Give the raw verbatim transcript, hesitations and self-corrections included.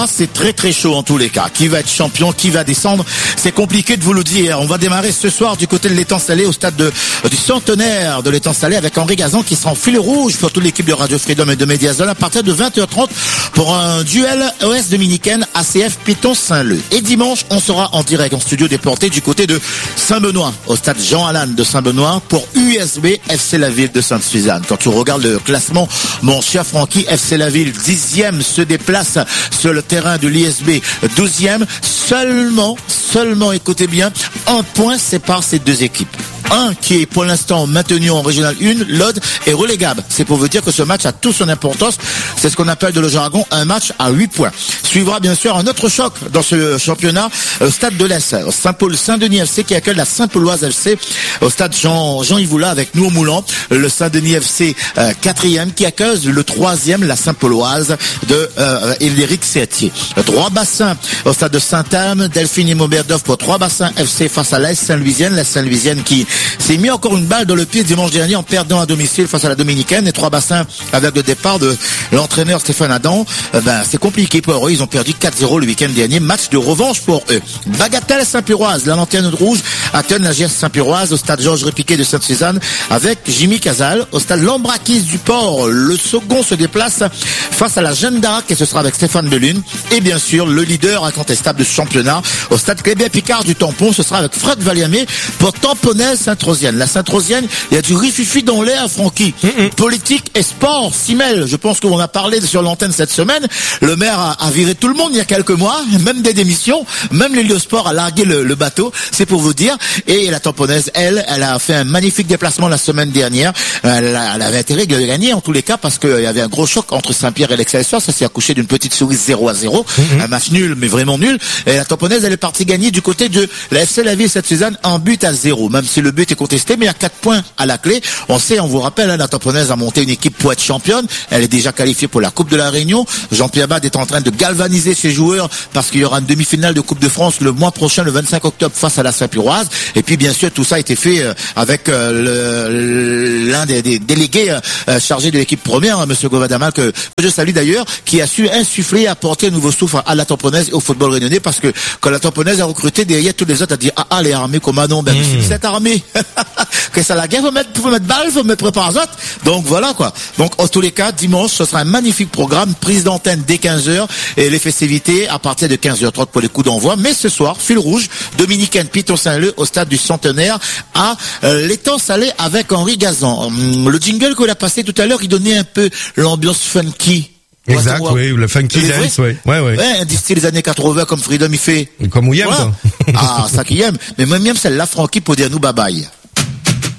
C'est très très chaud en tous les cas. Qui va être champion, qui va descendre, c'est compliqué de vous le dire. On va démarrer ce soir du côté de l'étang salé au stade de, du centenaire de l'étang salé avec Henri Gazan qui sera en fil rouge pour toute l'équipe de Radio Freedom et de Mediazone à partir de vingt heures trente pour un duel O S dominicaine A C F Piton Saint-Leu. Et dimanche, on sera en direct en studio déporté du côté de Saint-Benoît au stade Jean-Alain de Saint-Benoît pour U S B F C La Ville de Sainte-Suzanne. Quand tu regardes le classement, mon cher Francky, F C La Ville dixième se déplace sur le terrain de l'I S B douzième. Seulement, seulement, écoutez bien, un point sépare ces deux équipes. Un qui est pour l'instant maintenu en Régional un, l'autre est relégable. C'est pour vous dire que ce match a toute son importance. C'est ce qu'on appelle de le jargon un match à huit points. Suivra bien sûr un autre choc dans ce championnat au stade de l'Est. Saint-Paul Saint-Denis F C qui accueille la Saint-Pauloise F C au stade Jean, Jean Yvoula avec nous au Moulant. Le Saint-Denis F C euh, quatrième qui accueille le troisième, la Saint-Pauloise de euh, Éric Sertier. Trois bassins au stade de Saint-Alme, Delphine et Mauberdorf pour trois bassins F C face à l'Est Saint-Louisienne. La Saint-Louisienne qui s'est mis encore une balle dans le pied dimanche dernier en perdant à domicile face à la Dominicaine. Et trois bassins avec le départ de l'entraîneur Stéphane Adam. Euh, ben, c'est compliqué pour eux. Ils ont perdu quatre zéro le week-end dernier. Match de revanche pour eux. Bagatelle Saint-Puroise, la lanterne rouge atteigne la G S Saint-Puroise au stade Georges Répiquet de Sainte-Suzanne avec Jimmy Casal. Au stade Lambrakis du Port, le second se déplace face à la Jeanne d'Arc et ce sera avec Stéphane Belune. Et bien sûr, le leader incontestable du championnat au stade Clébert-Picard du Tampon, ce sera avec Fred Valiamé pour Tamponnaise Sainte-Rosienne. La Sainte-Rosienne, il y a du rififi dans l'air, Francky. Mm-hmm. Politique et sport s'y mêlent. Je pense qu'on a parlé sur l'antenne cette semaine. Le maire a, a viré tout le monde il y a quelques mois, même des démissions, même l'île de sport a largué le, le bateau, c'est pour vous dire. Et la Tamponnaise, elle, elle a fait un magnifique déplacement la semaine dernière. Elle, a, elle avait intérêt de gagner en tous les cas parce qu'il y avait un gros choc entre Saint-Pierre et l'Excelsior. Ça s'est accouché d'une petite souris zéro à zéro. Mm-hmm. Un match nul, mais vraiment nul. Et la Tamponnaise, elle est partie gagner du côté de la F C La Ville Sainte-Suzanne en but à zéro. Même si le but est contesté, mais il y a quatre points à la clé. On sait, on vous rappelle, hein, la Tamponnaise a monté une équipe pour être championne. Elle est déjà qualifiée pour la Coupe de la Réunion. Jean-Pierre Bade est en train de galvaniser ses joueurs parce qu'il y aura une demi-finale de Coupe de France le mois prochain, le vingt-cinq octobre, face à la Saint-Puroise. Et puis, bien sûr, tout ça a été fait euh, avec euh, l'un des, des délégués euh, chargés de l'équipe première, hein, Monsieur Govadama, que, que je salue d'ailleurs, qui a su insuffler, apporter un nouveau souffle à la Tamponnaise et au football réunionnais parce que quand la Tamponnaise a recruté derrière tous les autres, a dit ah, ah les armées comme un nom, ben mmh. cette armée que ça la guerre, faut mettre, faut mettre balle, faut mettre préparer aux autres. Donc voilà quoi. Donc en tous les cas, dimanche, ce sera un magnifique programme, prise d'antenne dès quinze heures et les festivités à partir de quinze heures trente pour les coups d'envoi. Mais ce soir, fil rouge, dominicaine Piton Saint-Leu au stade du Centenaire à euh, l'étang salé avec Henri Gazan. Hum, le jingle qu'on a passé tout à l'heure, il donnait un peu l'ambiance funky. Exact, oui, le funky dance, oui. Ouais, ouais. Ouais, un style des années quatre-vingts comme Freedom, il fait. Comme William, voilà. Ah, ça qui aime. Mais même, même celle-là, Francky, pour dire nous bye bye.